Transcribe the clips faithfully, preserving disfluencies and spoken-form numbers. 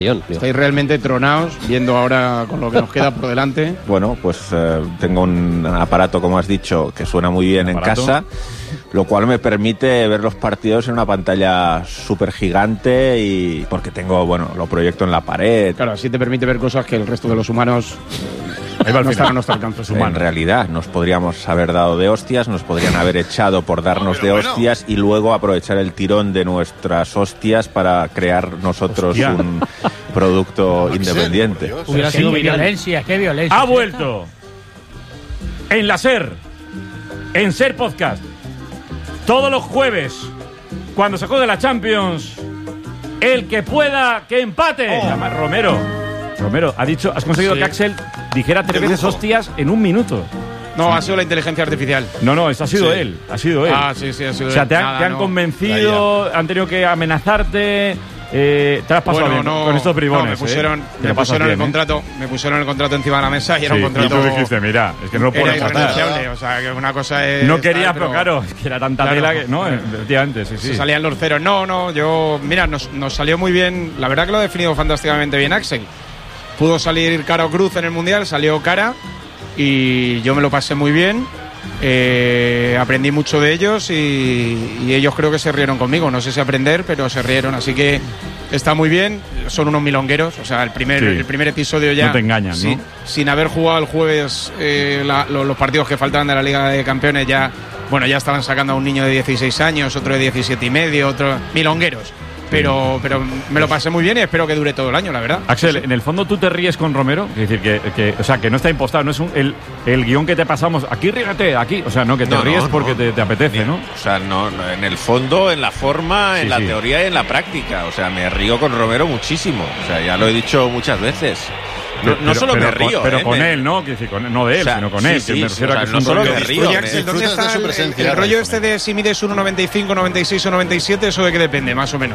Estáis realmente tronados viendo ahora con lo que nos queda por delante. Bueno, pues eh, tengo un aparato, como has dicho, que suena muy bien en casa, lo cual me permite ver los partidos en una pantalla súper gigante y porque tengo, bueno, lo proyecto en la pared. Claro, así te permite ver cosas que el resto de los humanos ahí va no están a nuestro alcance. En realidad, nos podríamos haber dado de hostias, nos podrían haber echado por darnos no, de bueno. hostias y luego aprovechar el tirón de nuestras hostias para crear nosotros Hostia. un producto no, independiente. Hubiera sido violencia, qué violencia. Ha vuelto en la SER, en SER Podcast, todos los jueves, cuando se juegue la Champions, el que pueda que empate. Oh. Romero, Romero, ha dicho, has conseguido sí. que Axel dijera tres veces hostias en un minuto. No, sí. ha sido la inteligencia artificial. No, no, eso ha sido sí. él, ha sido él. Ah, sí, sí, ha sido él. O sea, te, Nada, ha, te han no. convencido, han tenido que amenazarte. Eh, te has pasado bueno, bien no, con estos bribones. No, me pusieron, ¿eh? me pusieron el contrato, ¿eh? me pusieron el contrato encima de la mesa y era sí, un contrato. Y tú dijiste, mira, es que no lo puedo hacer. O sea, que una cosa es. No querías, pero claro, es que era tanta claro, tela que. No, efectivamente, sí, sí. Se salían los ceros. No, no, yo. Mira, nos, nos salió muy bien. La verdad que lo ha definido fantásticamente bien Axel. Pudo salir cara o cruz en el mundial, salió cara y yo me lo pasé muy bien. Eh, aprendí mucho de ellos y, y ellos creo que se rieron conmigo. No sé si aprender, pero se rieron. Así que está muy bien. Son unos milongueros. O sea, el primer, sí. el primer episodio ya. No te engañan, sin, ¿no? Sin haber jugado el jueves eh, la, los, los partidos que faltaban de la Liga de Campeones, ya, bueno, ya estaban sacando a un niño de dieciséis años, otro de diecisiete y medio, otro. Milongueros. Pero, pero me lo pasé muy bien y espero que dure todo el año, la verdad. Axel, en el fondo tú te ríes con Romero, es decir, que, que o sea, que no está impostado, no es un, el, el guión que te pasamos, aquí rígate, aquí, o sea, no, que te no, ríes no, porque no, te, te apetece, ni, ¿no? O sea, no, no, en el fondo, en la forma, sí, en la sí. teoría y en la práctica, o sea, me río con Romero muchísimo, o sea, ya lo he dicho muchas veces. No, no pero, solo pero, me río, pero eh, con me... él, ¿no? Que, con, no de él, o sea, sino con sí, él. Sí, que me sí, refiero o sea, a que no solo me río. Oye, Axel, ¿dónde está el, el, el rollo este de si mides uno noventa y cinco, noventa y seis o noventa y siete? ¿Eso de qué depende, más o menos?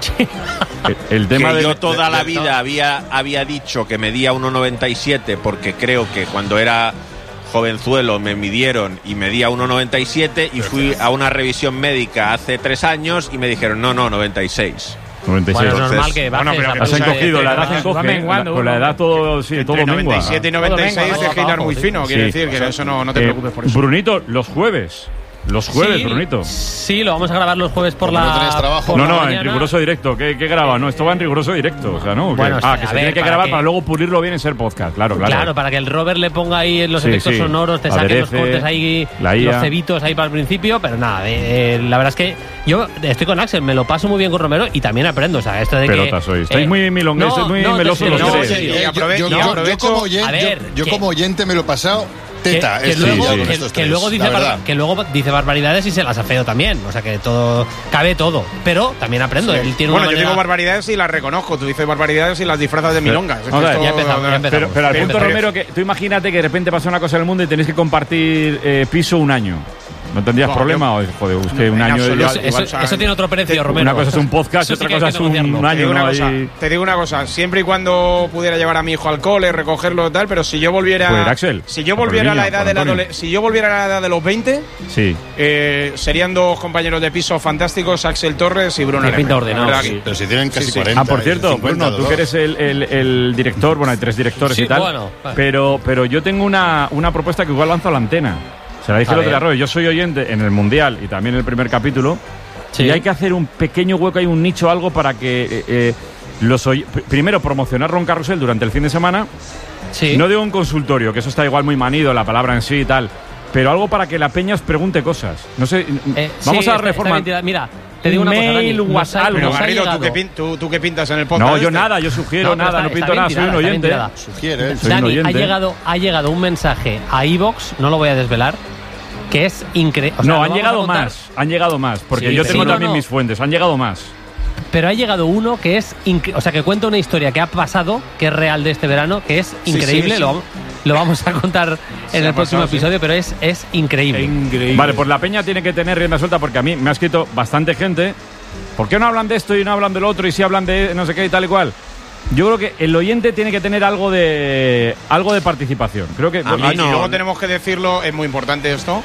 el, el tema que de, yo toda de, la de, vida de, había, había dicho que medía uno noventa y siete porque creo que cuando era jovenzuelo me midieron y medía uno noventa y siete y fui a una revisión médica hace tres años y me dijeron no, no, noventa y seis. noventa y seis. Bueno, es normal que bajes. Bueno, pero que has encogido, la edad encoge, con la edad todo, sí, todo mengua. noventa y siete y noventa y seis es girar muy fino, quiere sí. decir que eso no, no te eh, preocupes por eso. Brunito, los jueves. Los jueves, sí, Brunito. Sí, lo vamos a grabar los jueves por la. ¿No tenéis trabajo? No, no, en riguroso directo. ¿Qué, qué graba? No, esto va en riguroso directo. O sea, ¿no? Bueno, ah, sí, que se ver, tiene que para grabar que... para luego pulirlo bien en ser podcast. Claro, claro. Claro, para que el Robert le ponga ahí los sí, efectos sí. sonoros, te saque los cortes ahí, los cebitos ahí para el principio. Pero nada, eh, la verdad es que yo estoy con Axel, me lo paso muy bien con Romero y también aprendo. O sea, esto de Pelota que. sois. Estáis eh, muy milongueros, no, muy no, melosos los no, tres. Sí, yo, yo, yo, yo, yo como oyente, ver, yo, yo que, como oyente me lo he pasado. Teta, que, que, es luego, sí, que, sí. que, luego dice bar, que luego dice barbaridades y se las afeo también. O sea que todo cabe todo. Pero también aprendo. Sí. Él tiene bueno, una yo manera... digo barbaridades y las reconozco. Tú dices barbaridades y las disfrazas de milongas. Pero, es que esto, ya empezamos, ya empezamos. Pero, pero al punto, empezamos. Romero, que tú imagínate que de repente pasa una cosa en el mundo y tenéis que compartir eh, piso un año. ¿No tendrías no, problema? O, joder, usted un año... Eso, eso, igual, eso, eso tiene otro precio, Romero. Una cosa es un podcast y otra cosa es un, un año. Te digo, ¿no? una cosa, Ahí... te digo una cosa, siempre y cuando pudiera llevar a mi hijo al cole, recogerlo y tal, pero si yo volviera... Pues, Axel, si yo volviera a la edad de la adole- si yo volviera a la edad de los veinte, sí. eh, serían dos compañeros de piso fantásticos, Axel Torres y Bruno Pinta ordenado, sí. Pero si tienen casi sí, sí. cuarenta. Ah, por cierto, Bruno, tú que eres el, el, el director, bueno, hay tres directores sí, y tal, bueno, vale. pero, pero yo tengo una, una propuesta que igual lanzo a la antena. Se la dije el otro día, Roy, yo soy oyente en el Mundial y también en el primer capítulo, sí. Y hay que hacer un pequeño hueco, hay un nicho, algo para que eh, eh, los oy- primero promocionar Ron Carrusel durante el fin de semana, sí. No digo un consultorio, que eso está igual muy manido, la palabra en sí y tal, pero algo para que la peña os pregunte cosas. No sé, eh, vamos sí, a reformar. Mira, te digo una mail, cosa, WhatsApp. Pero Garrido, ¿tú qué, pin, tú, ¿tú qué pintas en el podcast? No, yo este? nada, yo sugiero no, nada, está, no pinto nada, tirada, soy un oyente. Sugiere, soy Dani, un oyente. Ha, llegado, ha llegado un mensaje a iVoox, no lo voy a desvelar, que es increíble. O sea, no, han llegado más, han llegado más, porque sí, yo tengo sí, también no, no. mis fuentes, han llegado más. Pero ha llegado uno que es, incre- o sea, que cuenta una historia que ha pasado, que es real de este verano, que es increíble, sí, sí, sí. Lo, lo vamos a contar en el próximo pasado, episodio, sí. Pero es, es increíble. increíble. Vale, pues la peña tiene que tener rienda suelta porque a mí me ha escrito bastante gente. ¿Por qué no hablan de esto y no hablan del otro y sí hablan de no sé qué y tal y cual? Yo creo que el oyente tiene que tener algo de algo de participación. Creo que a mí no. Y luego tenemos que decirlo, es muy importante esto.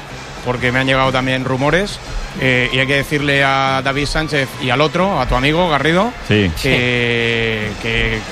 porque me han llegado también rumores. Eh, y hay que decirle a David Sánchez y al otro, a tu amigo Garrido, sí. que, que